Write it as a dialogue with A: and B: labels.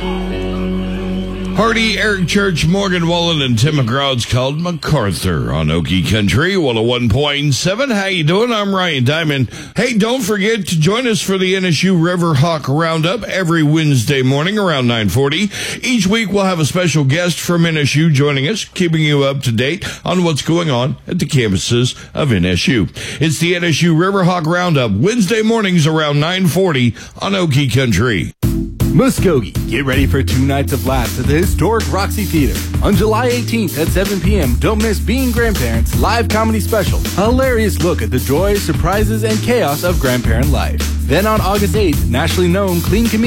A: Hardy, Eric Church, Morgan Wallen, and Tim McGraw's called MacArthur on Okie Country 101.7. How you doing? I'm Ryan Diamond. Hey, don't forget to join us for the NSU Riverhawk Roundup every Wednesday morning around 9:40. Each week we'll have a special guest from NSU joining us, keeping you up to date on what's going on at the campuses of NSU. It's the NSU Riverhawk Roundup, Wednesday mornings around 9:40 on Okie Country.
B: Muskogee, get ready for 2 nights of laughs at the historic Roxy Theater. On July 18th at 7 p.m., don't miss Being Grandparents live comedy special. A hilarious look at the joy, surprises, and chaos of grandparent life. Then on August 8th, nationally known clean comedian